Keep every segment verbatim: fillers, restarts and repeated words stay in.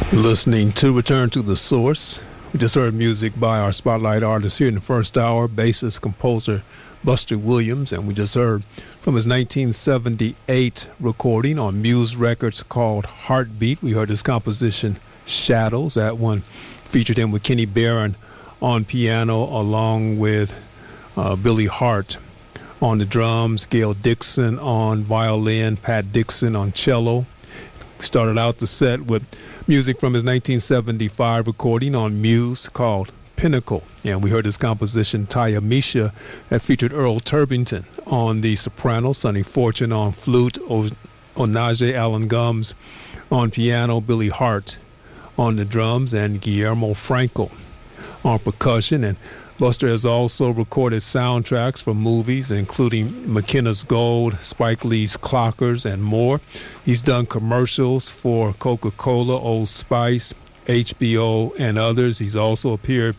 Listening to Return to the Source. We just heard music by our spotlight artist here in the first hour, bassist, composer Buster Williams, and we just heard from his nineteen seventy-eight recording on Muse Records called Heartbeat. We heard his composition Shadows. That one featured him with Kenny Barron on piano, along with uh, Billy Hart on the drums, Gail Dixon on violin, Pat Dixon on cello. We started out the set with music from his nineteen seventy-five recording on Muse called Pinnacle. And we heard his composition, Taya Misha, that featured Earl Turbington on the soprano, Sonny Fortune on flute, o- Onaje Allen Gums on piano, Billy Hart on the drums, and Guillermo Franco on percussion. And Buster has also recorded soundtracks for movies, including McKenna's Gold, Spike Lee's Clockers, and more. He's done commercials for Coca-Cola, Old Spice, H B O, and others. He's also appeared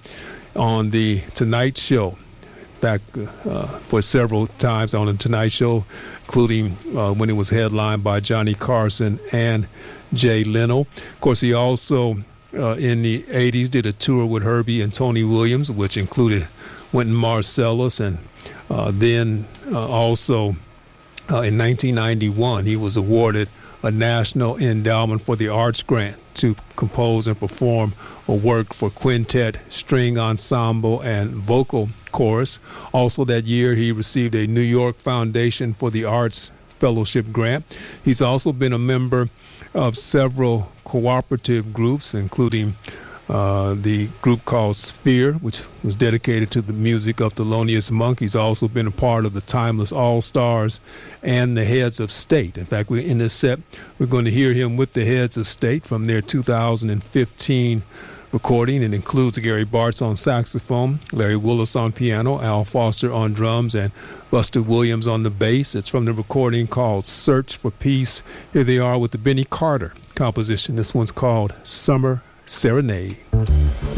on The Tonight Show. In fact, uh, for several times on The Tonight Show, including uh, when it was headlined by Johnny Carson and Jay Leno. Of course, he also Uh, in the eighties, did a tour with Herbie and Tony Williams, which included Wynton Marsalis. And uh, then uh, also uh, in nineteen ninety-one, he was awarded a National Endowment for the Arts grant to compose and perform a work for quintet, string ensemble, and vocal chorus. Also that year, he received a New York Foundation for the Arts Fellowship grant. He's also been a member of several cooperative groups, including uh, the group called Sphere, which was dedicated to the music of Thelonious Monk. He's also been a part of the Timeless All-Stars and the Heads of State. In fact, we're in this set, we're going to hear him with the Heads of State from their two thousand fifteen recording. It includes Gary Bartz on saxophone, Larry Willis on piano, Al Foster on drums, and Buster Williams on the bass. It's from the recording called Search for Peace. Here they are with the Benny Carter composition. This one's called Summer Serenade.